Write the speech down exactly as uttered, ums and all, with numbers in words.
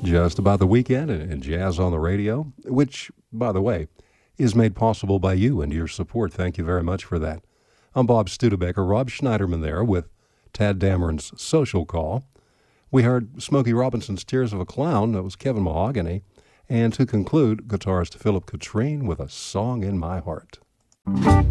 Just about the weekend and, and Jazz on the Radio, which, by the way, is made possible by you and your support. Thank you very much for that. I'm Bob Studebaker, Rob Schneiderman there with Tad Dameron's Social Call. We heard Smokey Robinson's Tears of a Clown. That was Kevin Mahogany. And to conclude, guitarist Philip Katrine with A Song in My Heart.